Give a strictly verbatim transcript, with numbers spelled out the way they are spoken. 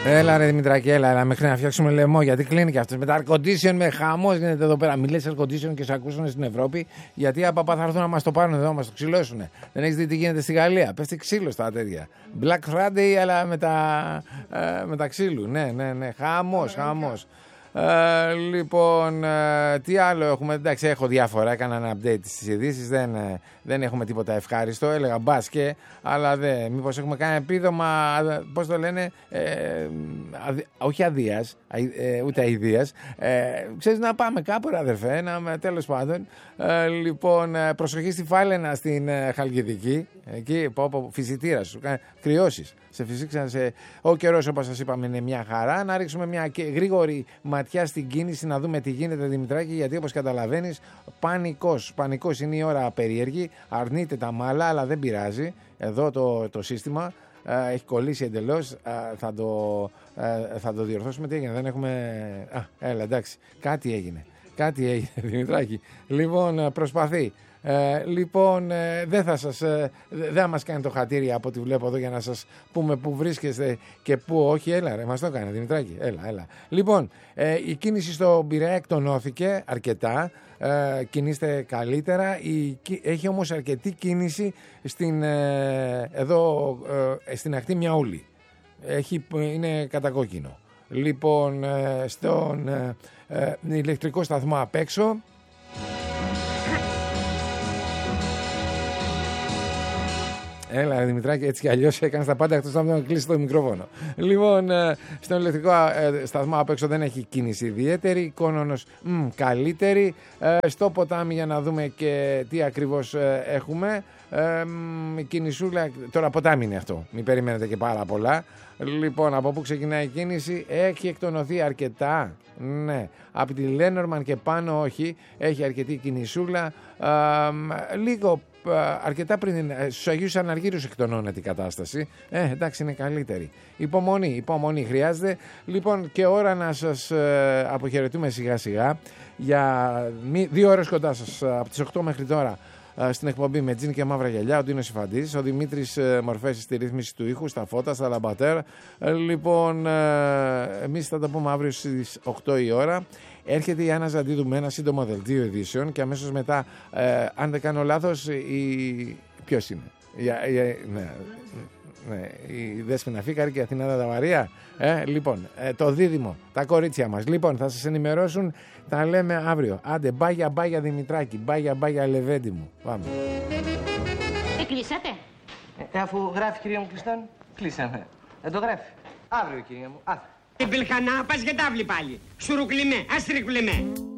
Έλα ρε Δημητράκη, έλα, έλα μέχρι να φτιάξουμε λαιμό. Γιατί κλείνει και αυτό. Με τα air condition, με χαμός γίνεται εδώ πέρα. Μιλές air condition και σε ακούσουν στην Ευρώπη. Γιατί απαπά θα έρθουν να μας το πάρουν εδώ, να μας το ξυλώσουν. Δεν έχεις δει τι γίνεται στη Γαλλία. Πέφτει ξύλο στα τέτοια. Black Friday, αλλά με τα, ε, με τα ξύλου. Ναι, ναι, ναι. Χαμός, χαμός. Ε, λοιπόν, ε, τι άλλο έχουμε? Εντάξει, έχω διάφορα. Έκανα ένα update στις ειδήσεις. Δεν, ε, δεν έχουμε τίποτα ευχάριστο. Έλεγα μπάσκε, αλλά δεν. Μήπως έχουμε κάνει επίδομα, πώς το λένε, ε, αδι, όχι αδείας, ε, ούτε αηδίας. Ε, ξέρεις, να πάμε κάπου, ρε αδερφέ, να, τέλος πάντων. Ε, λοιπόν, προσοχή στη Φάλαινα στην ε, Χαλκιδική. Εκεί, πω, πω, φυσιτήρα σου, κρυώσεις. Σε φυσήξαν σε. Ο καιρός, όπως σας είπαμε, είναι μια χαρά. Να ρίξουμε μια γρήγορη ματιά στην κίνηση, να δούμε τι γίνεται, Δημητράκη. Γιατί όπως καταλαβαίνεις, πανικός. Πανικός είναι η ώρα περίεργη. Αρνείται τα μάλα, αλλά δεν πειράζει. Εδώ το, το σύστημα ε, έχει κολλήσει εντελώς. Ε, θα, το, ε, θα το διορθώσουμε. Τι έγινε, δεν έχουμε. Α, έλα, εντάξει. Κάτι έγινε. Κάτι έγινε, Δημητράκη. Λοιπόν, προσπαθεί. Ε, λοιπόν, ε, δεν θα σας, ε, δεν θα μας κάνει το χατήρι από ό,τι βλέπω εδώ για να σας πούμε πού βρίσκεστε και πού όχι. Έλα ρε, μας το έκανε Δημητράκη, έλα, έλα. Λοιπόν, ε, η κίνηση στο Πειραιά εκτονώθηκε αρκετά, ε, κινείστε καλύτερα. Η, έχει όμως αρκετή κίνηση στην, ε, εδώ, ε, στην ακτή Μιαούλη. Έχει, είναι κατακόκκινο. Λοιπόν, ε, στον ε, ε, ηλεκτρικό σταθμό απ' έξω. Έλα, Δημητράκη, έτσι κι αλλιώς έκανες τα πάντα εκτός να κλείσει το μικρόφωνο. Λοιπόν, στον ηλεκτρικό σταθμό απ' έξω δεν έχει κίνηση ιδιαίτερη. Κόνονος μ, καλύτερη. Στο ποτάμι για να δούμε και τι ακριβώς έχουμε. Ε, κινησούλα, τώρα ποτάμι είναι αυτό. Μην περιμένετε και πάρα πολλά. Λοιπόν, από πού ξεκινάει η κίνηση? Έχει εκτονωθεί αρκετά. Ναι. Από τη Λένορμαν και πάνω όχι. Έχει αρκετή κινησούλα. Ε, λίγο αρκετά πριν στους Αγίους Αναργύρους εκτονώνεται η κατάσταση. Ε, εντάξει, είναι καλύτερη. Υπομονή, υπομονή χρειάζεται. Λοιπόν, και ώρα να σας ε, αποχαιρετούμε σιγά σιγά. Για δύο ώρες κοντά σας, από τις οκτώ μέχρι τώρα, στην εκπομπή με τζιν και μαύρα γυαλιά, ο Ντίνος Ιφαντής, ο Δημήτρης Μορφές στη ρύθμιση του ήχου, στα φώτα, στα λαμπατέρ. Λοιπόν, εμείς θα τα πούμε αύριο στις οκτώ η ώρα. Έρχεται η Άννα Ζαντίδου με ένα σύντομο δελτίο ειδήσεων και αμέσως μετά, ε, αν δεν κάνω λάθος, η... ποιος είναι? Η... Η... Ναι. Ναι, η Δέσποινα Φίκαρη και η Αθηνά Δαδαβαρία. Ε, λοιπόν, ε, το δίδυμο, τα κορίτσια μας. Λοιπόν, θα σας ενημερώσουν, τα λέμε αύριο. Άντε, μπάγια μπάγια Δημητράκη, μπάγια μπάγια Λεβέντη μου. Πάμε. Ε, κλείσατε? Ε, αφού γράφει, κυρία μου, κλειστόν, κλείσαμε. Δεν το γράφει. Αύριο, κυρία μου, αύριο. Την πιλχανά πας για τάβλη πάλι. Σουρουκλιμέ, αστρικλιμέ.